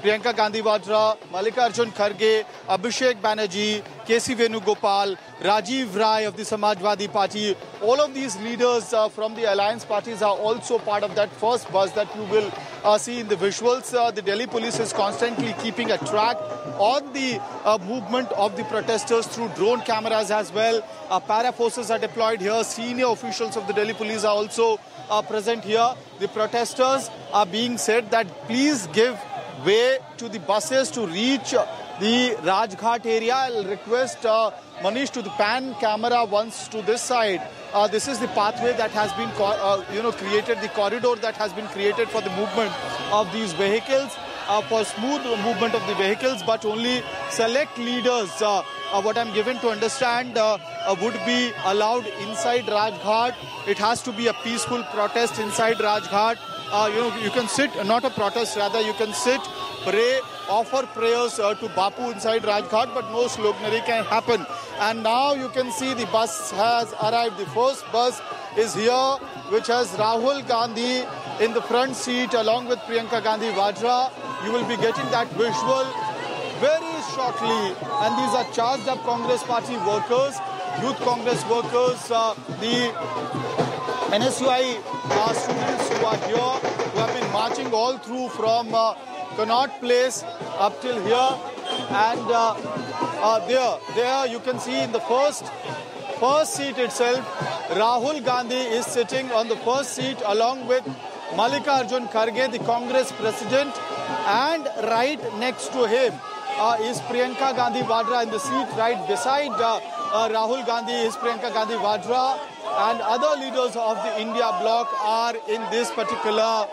Priyanka Gandhi Vadra, Mallikarjun Kharge, Abhishek Banerjee, K.C. Venugopal, Rajiv Rai of the Samajwadi Party. All of these leaders from the alliance parties are also part of that first bus that you will see in the visuals. The Delhi police is constantly keeping a track on the movement of the protesters through drone cameras as well. Para forces are deployed here. Senior officials of the Delhi police are also present here. The protesters are being said that please give way to the buses to reach the Rajghat area. I'll request Manish to the pan camera once to this side. This is the pathway that has been created, the corridor that has been created for the movement of these vehicles, for smooth movement of the vehicles, but only select leaders, what I'm given to understand, would be allowed inside Rajghat. It has to be a peaceful protest inside Rajghat. You can sit, not a protest, rather you can sit, pray, offer prayers to Bapu inside Rajghat, but no sloganeering can happen. And now you can see the bus has arrived. The first bus is here, which has Rahul Gandhi in the front seat along with Priyanka Gandhi Vadra. You will be getting that visual very shortly. And these are charged up Congress party workers, youth Congress workers, the NSUI students who are here, who have been marching all through from Connaught Place up till here. And there you can see in the first seat itself, Rahul Gandhi is sitting on the first seat along with Mallikarjun Kharge, the Congress president, and right next to him is Priyanka Gandhi Vadra in the seat right beside Rahul Gandhi is Priyanka Gandhi Vadra, and other leaders of the India bloc are in this particular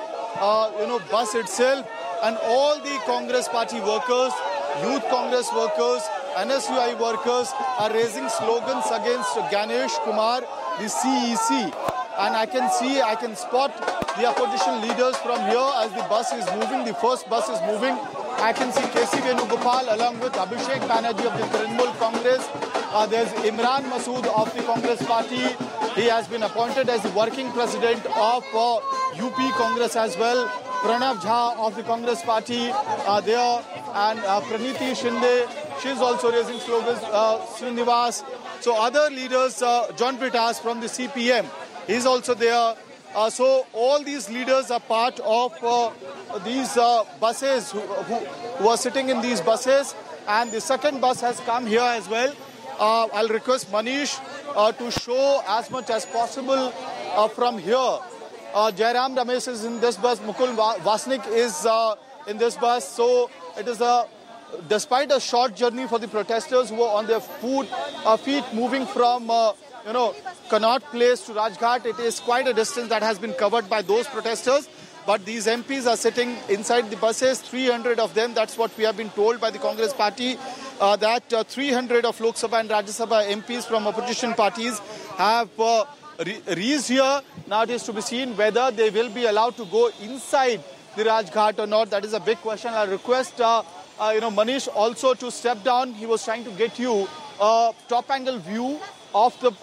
bus itself. And all the Congress party workers, youth Congress workers, NSUI workers are raising slogans against Ganesh Kumar, the CEC. And I can spot the opposition leaders from here as the bus is moving. The first bus is moving. I can see K.C. Venugopal along with Abhishek Banerjee of the Trinamool Congress. There's Imran Masood of the Congress party. He has been appointed as the working president of UP Congress as well. Pranav Jha of the Congress party there, and Praniti Shinde, she's also raising slogans, Srinivas. So other leaders, John Britas from the CPM, he's also there. So all these leaders are part of these buses who are sitting in these buses, and the second bus has come here as well. I'll request Manish to show as much as possible from here. Jairam Ramesh is in this bus, Mukul Vasnik is in this bus. So it is despite a short journey for the protesters who are on their feet moving from Connaught Place to Rajghat, it is quite a distance that has been covered by those protesters. But these MPs are sitting inside the buses, 300 of them. That's what we have been told by the Congress party, that 300 of Lok Sabha and Rajya Sabha MPs from opposition parties have reached here. Now it is to be seen whether they will be allowed to go inside the Rajghat or not. That is a big question. I request Manish also to step down. He was trying to get you a top angle view of the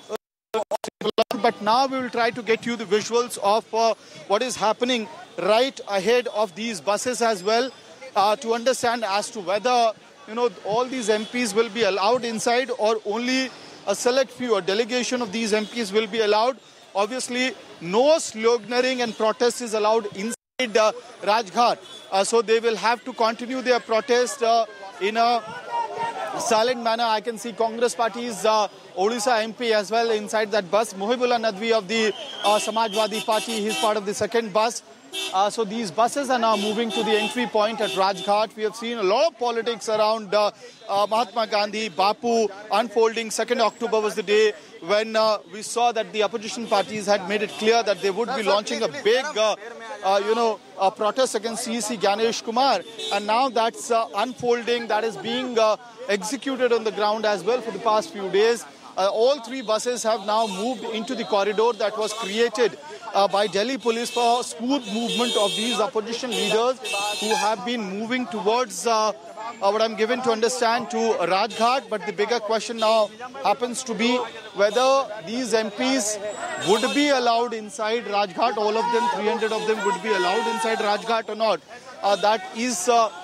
but now we will try to get you the visuals of what is happening right ahead of these buses as well, to understand as to whether all these MPs will be allowed inside or only a select few, a delegation of these MPs will be allowed. Obviously, no sloganeering and protest is allowed inside Rajghat. So they will have to continue their protest in a silent manner. I can see Congress party's Odisha MP as well inside that bus. Muhibullah Nadvi of the Samajwadi Party, he's part of the second bus. So these buses are now moving to the entry point at Rajghat. We have seen a lot of politics around Mahatma Gandhi, Bapu unfolding. 2nd October was the day when we saw that the opposition parties had made it clear that they would be launching a big, a protest against CEC Ganesh Kumar. And now that's unfolding, that is being executed on the ground as well for the past few days. All three buses have now moved into the corridor that was created by Delhi police for smooth movement of these opposition leaders who have been moving towards what I'm given to understand to Rajghat. But the bigger question now happens to be whether these MPs would be allowed inside Rajghat. All of them, 300 of them would be allowed inside Rajghat or not. That is